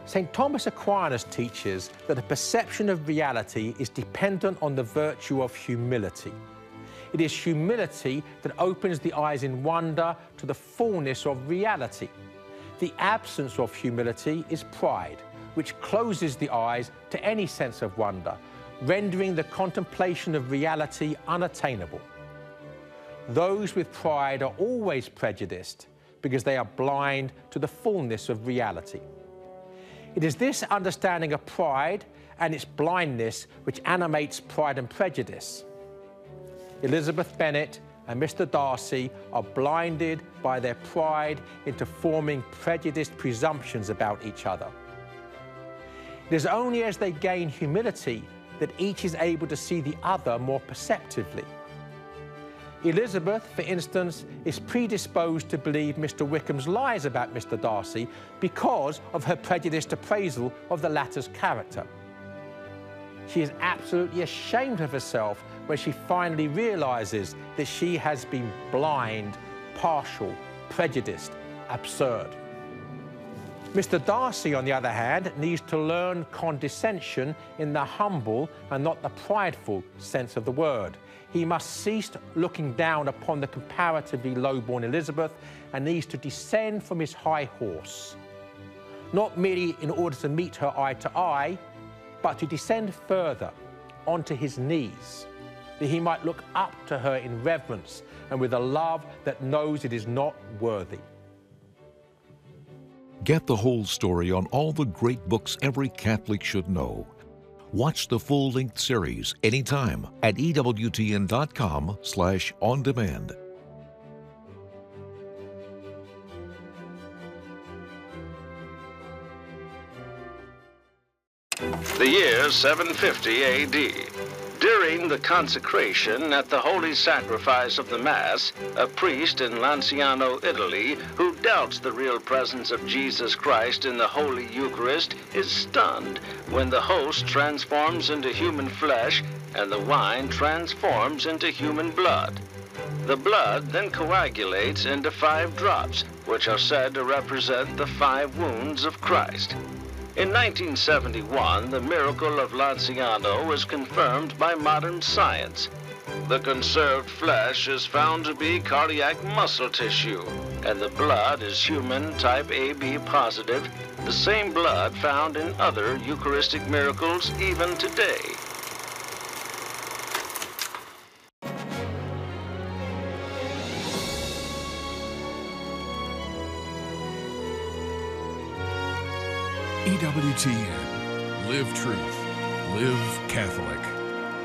St. Thomas Aquinas teaches that a perception of reality is dependent on the virtue of humility. It is humility that opens the eyes in wonder to the fullness of reality. The absence of humility is pride, which closes the eyes to any sense of wonder, rendering the contemplation of reality unattainable. Those with pride are always prejudiced because they are blind to the fullness of reality. It is this understanding of pride and its blindness which animates Pride and Prejudice. Elizabeth Bennet and Mr. Darcy are blinded by their pride into forming prejudiced presumptions about each other. It is only as they gain humility that each is able to see the other more perceptively. Elizabeth, for instance, is predisposed to believe Mr. Wickham's lies about Mr. Darcy because of her prejudiced appraisal of the latter's character. She is absolutely ashamed of herself when she finally realises that she has been blind, partial, prejudiced, absurd. Mr. Darcy, on the other hand, needs to learn condescension in the humble and not the prideful sense of the word. He must cease looking down upon the comparatively low-born Elizabeth and needs to descend from his high horse, not merely in order to meet her eye to eye, but to descend further onto his knees, that he might look up to her in reverence and with a love that knows it is not worthy. Get the whole story on all the great books every Catholic should know. Watch the full-length series anytime at EWTN.com/on-demand. The year 750 A.D. During the consecration at the Holy Sacrifice of the Mass, a priest in Lanciano, Italy, who doubts the real presence of Jesus Christ in the Holy Eucharist, is stunned when the host transforms into human flesh and the wine transforms into human blood. The blood then coagulates into 5 drops, which are said to represent the 5 wounds of Christ. In 1971, the miracle of Lanciano was confirmed by modern science. The conserved flesh is found to be cardiac muscle tissue, and the blood is human type AB positive, the same blood found in other Eucharistic miracles even today. EWTN. Live truth. Live Catholic.